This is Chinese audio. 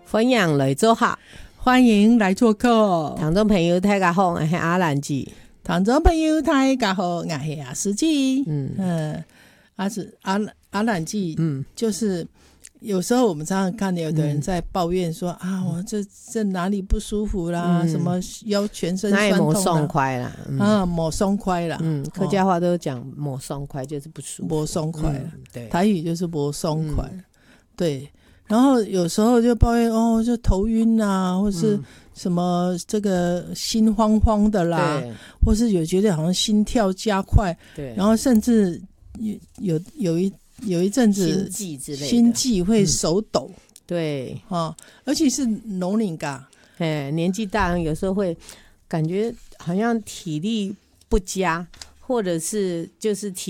分享来做客， 欢迎来做客。 听众朋友大家好，我是阿兰姐。 听众朋友大家好，我是阿司机。阿兰姐，就是有时候我们常常看有的人在抱怨说啊，我这哪里不舒服啦，什么腰全身酸痛啦， 那也抹松快啦， 抹松快啦， 客家话都讲抹松快就是不舒服， 抹松快啦， 对， 台语就是抹松快，对。然后有时候就抱怨就头晕啊，或是什么这个心慌慌的啦，或是觉得好像心跳加快，对，然后甚至有一阵子心悸之类的， 心悸会手抖， 对， 而且是农龄嘎， 年纪大有时候会感觉好像体力不佳，或者是就是体